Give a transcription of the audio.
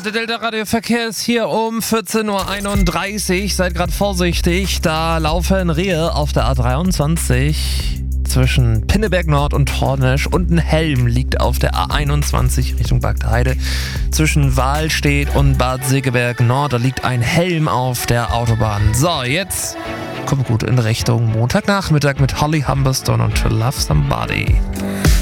der Delta Radio Verkehr ist hier um 14.31 Uhr. Seid gerade vorsichtig, da laufen Rehe auf der A23 zwischen Pinneberg Nord und Hornisch und ein Helm liegt auf der A21 Richtung Bagdeheide. Zwischen Wahlstedt und Bad Segeberg Nord, da liegt ein Helm auf der Autobahn. So, jetzt kommt gut in Richtung Montagnachmittag mit Holly Humberstone und To Love Somebody.